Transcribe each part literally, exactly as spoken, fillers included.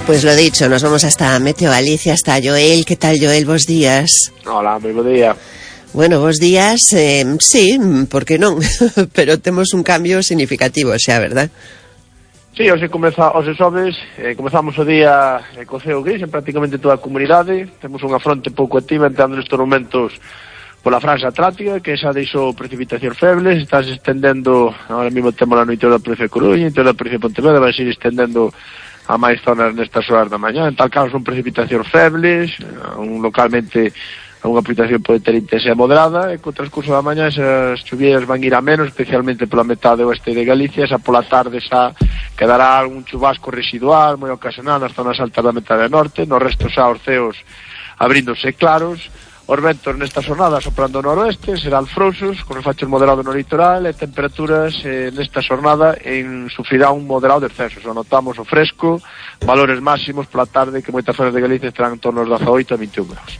Pues lo dicho, nos vamos hasta Meteo Galicia, hasta Joel. ¿Qué tal, Joel? Bos días. Hola, moi bo día. Bueno, bos días, eh, sí, por que non? Pero temos un cambio significativo, xa, verdad? Sí, hoxe comeza, hoxe sobes, eh, comezamos o día eh, co ceo gris en prácticamente toda a comunidade. Temos unha fronte pouco activa entrando nestes momentos pola franxa atlántica, que xa deixou precipitacións febles, está se estendendo, ahora mesmo temos a noite da provincia de Coruña, e toda a provincia de Pontevedra vai seguir estendendo a máis zonas nestas horas da mañá. En tal caso son precipitacións febles, un, localmente unha precipitación pode ter intensidade moderada, e co transcurso da mañá esas chuvias van ir a menos, especialmente pola metade oeste de Galicia. Xa pola tarde xa quedará algún chubasco residual moi ocasional nas zonas altas da metade norte, no resto xa os ceos abríndose claros. Os ventos nesta xornada soprando noroeste, serán frouxos, con os fachos moderados no litoral, e temperaturas eh, nesta xornada en, sufrirá un moderado descenso. So, notamos o fresco, valores máximos pola tarde que moitas zonas de Galicia estarán en torno aos dezaoito a veintiún graus.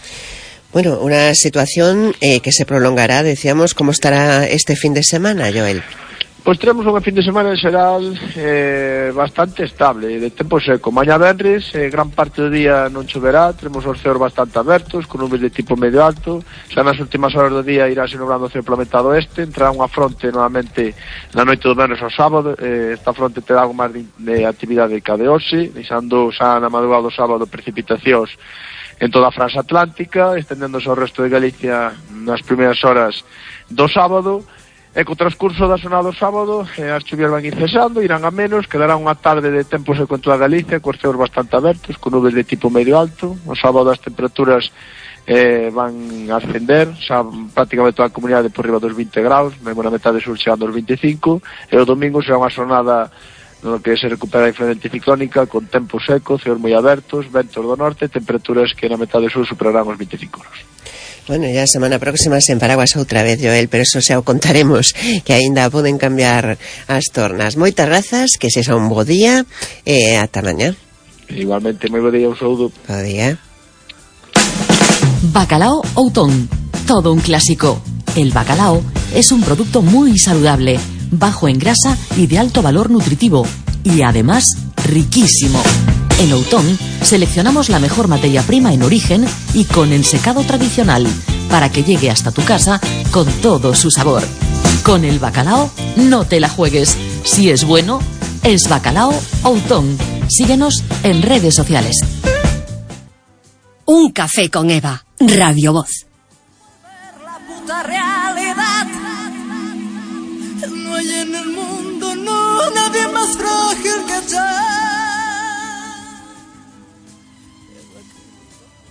Bueno, una situación eh, que se prolongará, decíamos. ¿Cómo estará este fin de semana, Joel? Pois teremos unha fin de semana en xeral eh, bastante estable, de tempo seco. Mañá venres, eh, gran parte do día non choverá, teremos os ceos bastante abertos, con nubes de tipo medio alto. Xa nas últimas horas do día irá se nublando o ceo pola metade oeste, entrará unha fronte novamente na noite do venres ao sábado. Eh, esta fronte terá algo máis de, de actividade ca de hoxe, deixando xa na madrugada do sábado precipitacións en toda a franxa atlántica, estendéndose ao resto de Galicia nas primeiras horas do sábado. E co transcurso da xornada do sábado, eh, as chuvias van ir cesando, irán a menos, quedará unha tarde de tempo seco en toda Galicia, cos ceos bastante abertos, con nubes de tipo medio alto. O sábado as temperaturas eh, van a ascender, xa prácticamente toda a comunidade por riba dos vinte graus, mesmo na metade sur chegando aos vinte e cinco, e o domingo será unha xornada no que se recupera a influencia ciclónica, con tempo seco, ceos moi abertos, ventos do norte, temperaturas que na metade sur superarán os vinte e cinco graus. Bueno, ya a semana próxima sen paraguas outra vez, Joel, pero eso xa o contaremos, que aínda poden cambiar as tornas. Moitas grazas, que sexa un bo día, e ata mañá. Igualmente, moi bo día, un saúdo. Bo día. Bacalao Outón, todo un clásico. El bacalao es un producto muy saludable, bajo en grasa y de alto valor nutritivo, y además riquísimo. En Outón seleccionamos la mejor materia prima en origen y con ensecado tradicional para que llegue hasta tu casa con todo su sabor. Con el bacalao no te la juegues. Si es bueno, es Bacalao Outón. Síguenos en redes sociales. Un café con Eva, Radio Voz. La puta realidad. No hay en el mundo, no, nadie más frágil que